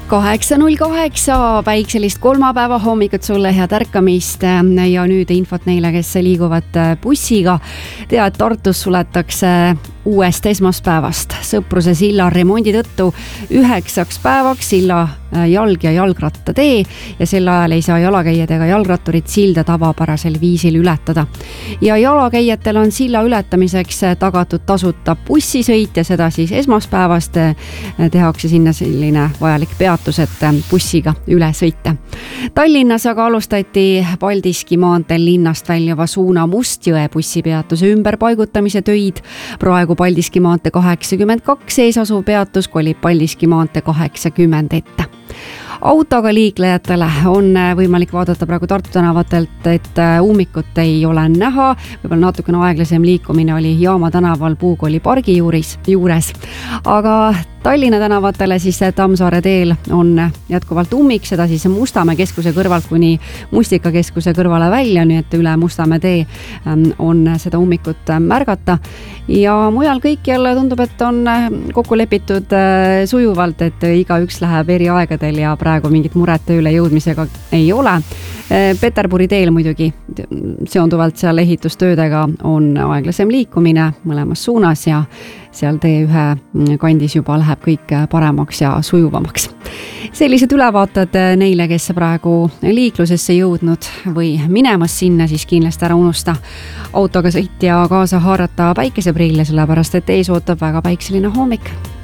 8.08 päikselist kolmapäeva hommikut sulle, head ärkamist ja nüüd infot neile, kes liiguvad bussiga. Tead, Tartus suletakse uuest esmaspäevast Sõpruse silla remondi tõttu 9 päevaks silla jalg- ja jalgrattatee ja sel ajal ei saa jalakäijad ega jalgratturid silda tavapärasel viisil ületada. Ja jalakäijatel on silla ületamiseks tagatud tasuta bussisõit ja seda siis esmaspäevast tehakse sinna selline vajalik peatus, et bussiga üle sõita. Tallinnas aga alustati Paldiski maanteel linnast väljuva suuna Mustjõe bussipeatuse ümberpaigutamise töid. Praegu Paldiski maantee 82 ees asuv peatus kolib Paldiski maantee 80 ette. Autoga liiklejatele on võimalik vaadata praegu Tartu tänavatelt, et ummikut ei ole näha. Võib-olla natukene aeglasem liikumine oli Jaama tänaval Puukooli pargi juures. Aga Tallinna tänavatele siis Tammsaare teel on jätkuvalt ummik, seda siis Mustamäe keskuse kõrvalt kuni Mustika keskuse kõrvale välja, nii et üle Mustamäe tee on seda ummikut märgata. Ja mujal kõik jälle tundub, et on kokku lepitud sujuvalt, et igaüks läheb eri aegadel ja praegu mingit muret üle jõudmisega ei ole. Peterburi teel muidugi seonduvalt seal ehitustöödega on aeglasem liikumine mõlemas suunas ja seal T1 kandis juba läheb kõik paremaks ja sujuvamaks. Sellised ülevaated neile, kes praegu liiklusesse jõudnud või minemas sinna, siis kindlasti ära unusta autoga sõitja kaasa haarata päikeseprille, sellepärast et ees ootab väga päikseline hommik.